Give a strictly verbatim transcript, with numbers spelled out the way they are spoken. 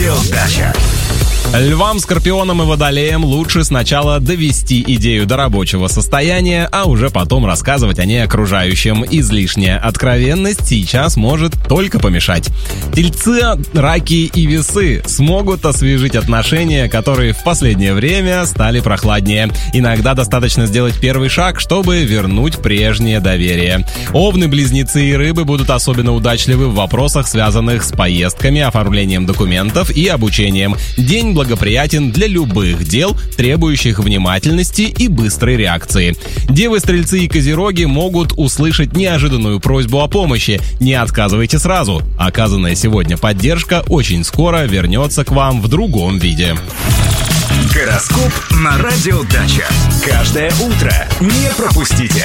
Радио Дача. Львам, скорпионам и водолеям лучше сначала довести идею до рабочего состояния, а уже потом рассказывать о ней окружающим. Излишняя откровенность сейчас может только помешать. Тельцы, раки и весы смогут освежить отношения, которые в последнее время стали прохладнее. Иногда достаточно сделать первый шаг, чтобы вернуть прежнее доверие. Овны, близнецы и рыбы будут особенно удачливы в вопросах, связанных с поездками, оформлением документов и обучением. День благоприятен для любых дел, требующих внимательности и быстрой реакции. Девы, стрельцы и козероги могут услышать неожиданную просьбу о помощи. Не отказывайте сразу. Оказанная сегодня поддержка очень скоро вернется к вам в другом виде. Гороскоп на Радио Дача. Каждое утро не пропустите.